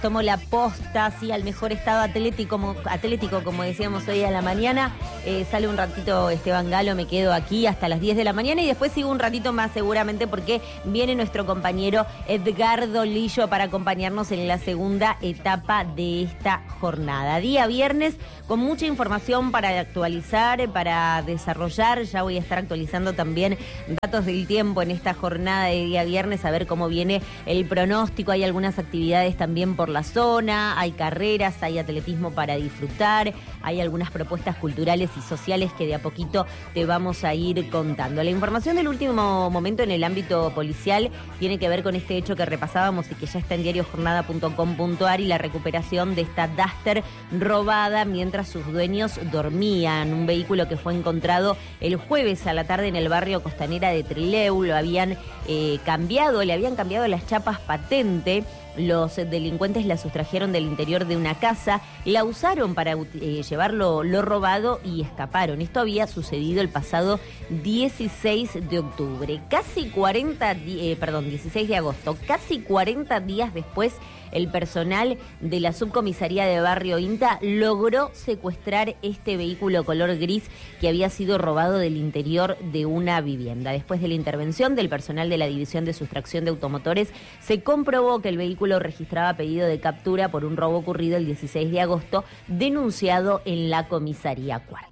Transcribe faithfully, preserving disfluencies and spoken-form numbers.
tomó la posta, así al mejor estado atlético, como, atlético, como decíamos hoy a la mañana. Eh, sale un ratito Esteban Galo, me quedo aquí hasta las diez de la mañana y después sigo un ratito más seguramente porque viene nuestro compañero Edgardo Lillo para acompañarnos en la segunda etapa de esta jornada. Día viernes con mucha información para actualizar, para desarrollar. Ya voy a estar actualizando también datos del tiempo en esta jornada de día viernes, a ver cómo viene el pronóstico. Hay algunas actividades también por la zona, hay carreras, hay atletismo para disfrutar, hay algunas propuestas culturales y sociales que de a poquito te vamos a ir contando. La información del último momento en el ámbito policial tiene que ver con este hecho que repasábamos y que ya está en diario jornada punto com punto a r y la recuperación de esta Duster robada mientras sus dueños dormían. Un vehículo que fue encontrado el jueves a la tarde en el barrio Costanera de Trelew. Lo habían eh, cambiado, le habían cambiado las chapas patente. Los delincuentes la sustrajeron del interior de una casa, la usaron para eh, llevarlo lo robado y escaparon. Esto había sucedido el pasado dieciséis de octubre. Casi cuarenta, eh, perdón, dieciséis de agosto. Casi cuarenta días después, el personal de la subcomisaría de Barrio Inta logró secuestrar este vehículo color gris que había sido robado del interior de una vivienda. Después de la intervención del personal de la División de Sustracción de Automotores, se comprobó que el vehículo registraba pedido de captura por un robo ocurrido el dieciséis de agosto, denunciado en la comisaría cuarta.